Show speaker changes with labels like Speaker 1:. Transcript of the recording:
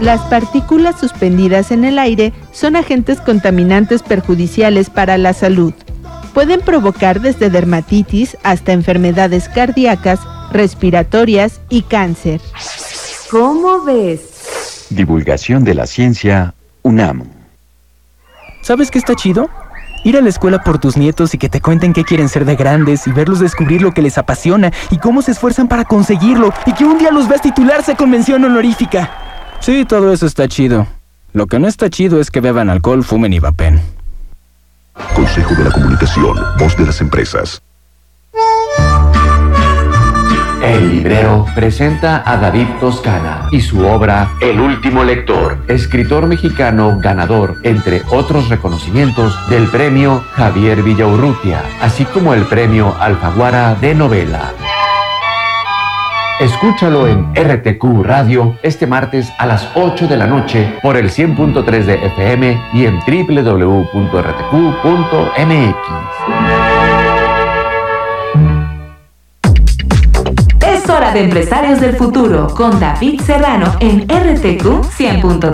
Speaker 1: Las partículas suspendidas en el aire son agentes contaminantes perjudiciales para la salud. Pueden provocar desde dermatitis hasta enfermedades cardíacas, respiratorias y cáncer.
Speaker 2: ¿Cómo ves?
Speaker 3: Divulgación de la ciencia, UNAM.
Speaker 4: ¿Sabes qué está chido? Ir a la escuela por tus nietos y que te cuenten qué quieren ser de grandes y verlos descubrir lo que les apasiona y cómo se esfuerzan para conseguirlo y que un día los veas titularse con mención honorífica. Sí, todo eso está chido. Lo que no está chido es que beban alcohol, fumen y vapen.
Speaker 5: Consejo de la Comunicación, voz de las empresas.
Speaker 6: El Librero presenta a David Toscana y su obra El último lector, escritor mexicano ganador, entre otros reconocimientos, del premio Javier Villaurrutia, así como el premio Alfaguara de novela. Escúchalo en RTQ Radio este martes a las 8 de la noche por el 100.3 de FM y en www.rtq.mx.
Speaker 2: Es hora de Empresarios del Futuro con David Serrano en RTQ 100.3.